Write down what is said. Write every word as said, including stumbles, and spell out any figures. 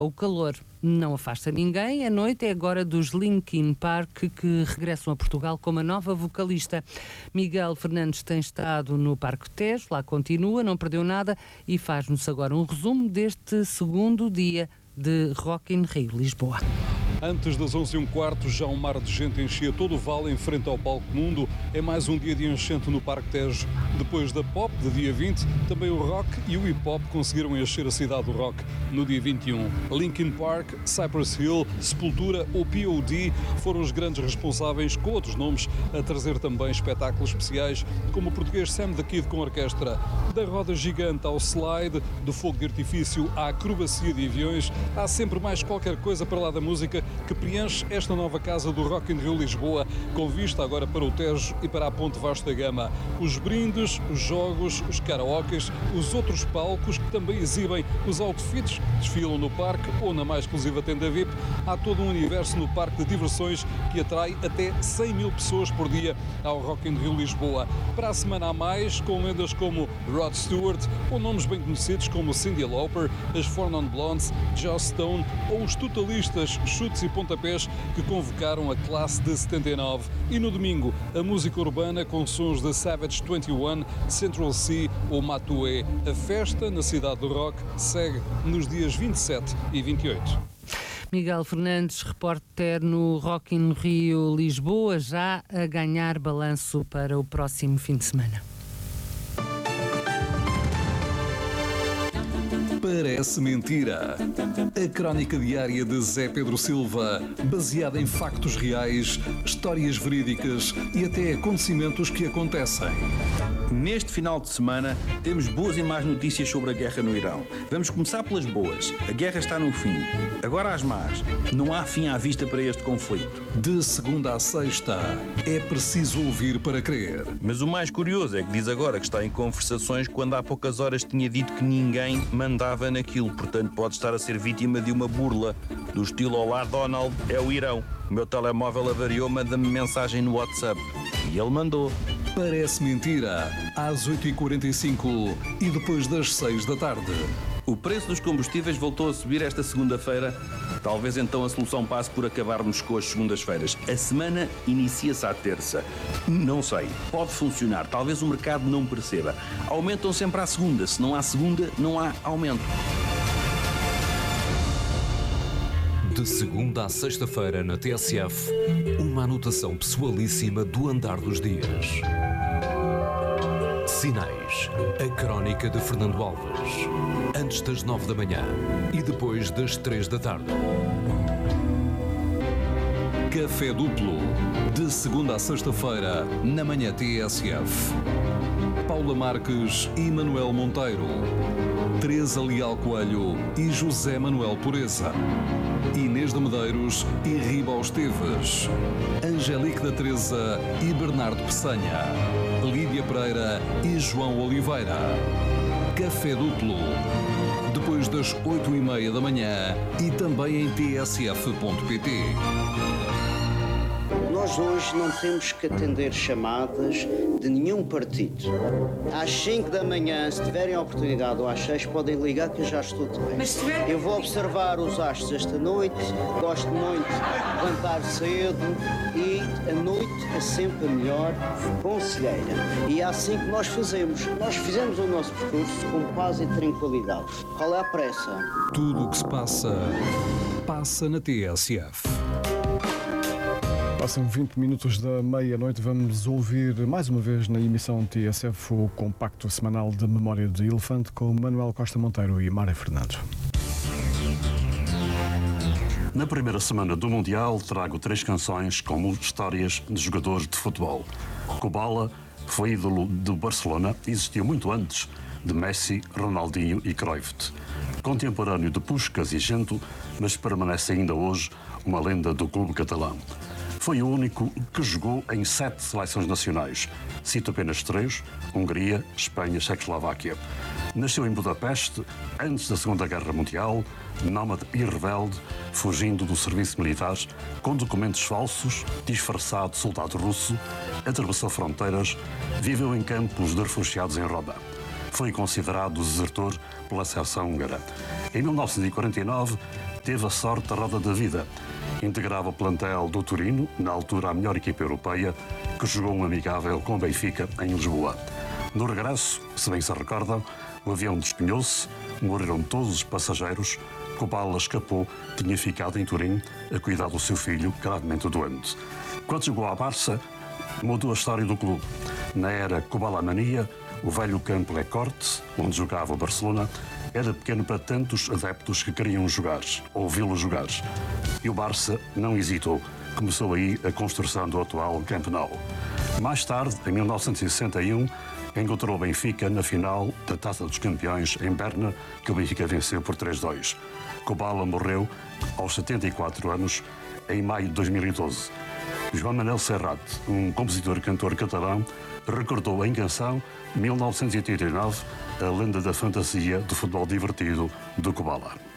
O calor não afasta ninguém. A noite é agora dos Linkin Park, que regressam a Portugal com uma nova vocalista. Miguel Fernandes tem estado no Parque Tejo, lá continua, não perdeu nada e faz-nos agora um resumo deste segundo dia de Rock in Rio, Lisboa. Antes das onze e um quarto, já um mar de gente enchia todo o vale em frente ao Palco Mundo. É mais um dia de enchente no Parque Tejo. Depois da pop, de dia vinte, também o rock e o hip-hop conseguiram encher a cidade do rock no dia vinte e um. Linkin Park, Cypress Hill, Sepultura ou P O D foram os grandes responsáveis, com outros nomes, a trazer também espetáculos especiais, como o português Sam the Kid com orquestra. Da roda gigante ao slide, do fogo de artifício à acrobacia de aviões, há sempre mais qualquer coisa para lá da música que preenche esta nova casa do Rock in Rio Lisboa, com vista agora para o Tejo e para a Ponte Vasta Gama. Os brindes, os jogos, os karaokes, os outros palcos que também exibem os outfits que desfilam no parque ou na mais exclusiva tenda V I P. Há todo um universo no parque de diversões que atrai até cem mil pessoas por dia ao Rock in Rio Lisboa. Para a semana há mais, com lendas como Rod Stewart ou nomes bem conhecidos como Cyndi Lauper, as Four Non Blondes, Joss Stone ou os totalistas Chutes e Pontapés que convocaram a classe de setenta e nove. E no domingo, a música urbana com sons de Savage vinte e um, Central C ou Matuê. A festa na cidade do rock segue nos dias vinte e sete e vinte e oito. Miguel Fernandes, repórter no Rock in Rio Lisboa, já a ganhar balanço para o próximo fim de semana. Parece mentira. A crónica diária de Zé Pedro Silva, baseada em factos reais, histórias verídicas e até acontecimentos que acontecem. Neste final de semana temos boas e más notícias sobre a guerra no Irão. Vamos começar pelas boas. A guerra está no fim. Agora as más. Não há fim à vista para este conflito. De segunda a sexta, é preciso ouvir para crer. Mas o mais curioso é que diz agora que está em conversações quando há poucas horas tinha dito que ninguém mandava naquilo. Portanto, pode estar a ser vítima de uma burla do estilo Olá Donald, é o Irão. O meu telemóvel avariou, manda-me mensagem no WhatsApp. E ele mandou. Parece mentira, às oito e quarenta e cinco e depois das seis da tarde. O preço dos combustíveis voltou a subir esta segunda-feira. Talvez então a solução passe por acabarmos com as segundas-feiras. A semana inicia-se à terça. Não sei, pode funcionar, talvez o mercado não perceba. Aumentam sempre à segunda, se não há segunda, não há aumento. De segunda à sexta-feira na T S F, uma anotação pessoalíssima do andar dos dias. Sinais, a crónica de Fernando Alves, antes das nove da manhã e depois das três da tarde. Café duplo, de segunda à sexta-feira, na manhã T S F. Paula Marques e Manuel Monteiro, Teresa Leal Coelho e José Manuel Pureza, Inês de Medeiros e Riba Esteves, Angelique da Teresa e Bernardo Peçanha, Lídia Pereira e João Oliveira. Café duplo, depois das oito e meia da manhã e também em t s f ponto p t. Nós hoje não temos que atender chamadas de nenhum partido. Às cinco da manhã, se tiverem a oportunidade, ou às seis, podem ligar que eu já estou de bem. Eu vou observar os astros esta noite, gosto muito de levantar cedo e a noite é sempre a melhor conselheira. E é assim que nós fazemos. Nós fizemos o nosso percurso com paz e tranquilidade. Qual é a pressa? Tudo o que se passa, passa na T S F. Passam vinte minutos da meia-noite, vamos ouvir mais uma vez na emissão T S F o compacto semanal de Memória de Elefante com Manuel Costa Monteiro e Mária Fernandes. Na primeira semana do Mundial trago três canções como histórias de jogadores de futebol. Kubala foi ídolo do Barcelona e existiu muito antes de Messi, Ronaldinho e Cruyff. Contemporâneo de Puskás e Gento, mas permanece ainda hoje uma lenda do clube catalão. Foi o único que jogou em sete seleções nacionais. Cito apenas três: Hungria, Espanha, Checoslováquia. Nasceu em Budapeste, antes da Segunda Guerra Mundial, nómade e rebelde, fugindo do serviço militar, com documentos falsos, disfarçado de soldado russo, atravessou fronteiras, viveu em campos de refugiados em Roma. Foi considerado desertor pela seleção húngara. Em mil novecentos e quarenta e nove, teve a sorte da roda da vida. Integrava o plantel do Torino, na altura a melhor equipa europeia, que jogou um amigável com o Benfica em Lisboa. No regresso, se bem se recordam, o avião despenhou-se, morreram todos os passageiros, Kubala escapou, tinha ficado em Turim a cuidar do seu filho, gravemente doente. Quando chegou à Barça, mudou a história do clube. Na era Kubala-mania, o velho campo Le Corte, onde jogava o Barcelona, era pequeno para tantos adeptos que queriam jogar, ouvi-lo jogar. E o Barça não hesitou. Começou aí a construção do atual Camp Nou. Mais tarde, em mil novecentos e sessenta e um, encontrou o Benfica na final da Taça dos Campeões em Berna, que o Benfica venceu por três a dois. Kubala morreu aos setenta e quatro anos, em maio de dois mil e doze. João Manuel Serrat, um compositor e cantor catalão, recordou em canção mil novecentos e oitenta e nove a lenda da fantasia do futebol divertido do Kubala.